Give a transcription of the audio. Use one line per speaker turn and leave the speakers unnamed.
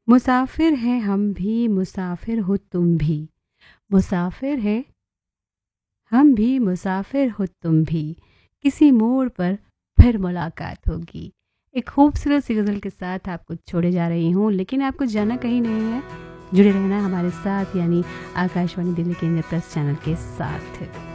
मुसाफिर हैं हम भी, मुसाफिर हो तुम भी। मुसाफिर है हम भी, मुसाफिर हो तुम भी। किसी मोड़ पर फिर मुलाकात होगी। एक खूबसूरत सी गज़ल के साथ आपको छोड़े जा रही हूँ, लेकिन आपको जाना कहीं नहीं है। जुड़े रहना हमारे साथ, यानी आकाशवाणी दिल्ली के इंद्रप्रस्थ चैनल के साथ।